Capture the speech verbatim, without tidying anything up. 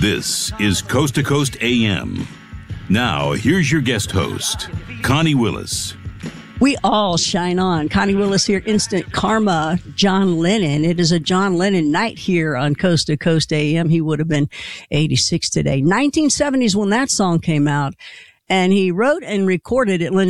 This is Coast to Coast A M. Now, here's your guest host, Connie Willis. We all shine on. Connie Willis here, Instant Karma, John Lennon. It is a John Lennon night here on Coast to Coast A M. He would have been eighty-six today. nineteen seventies when that song came out. And he wrote and recorded it. Lennon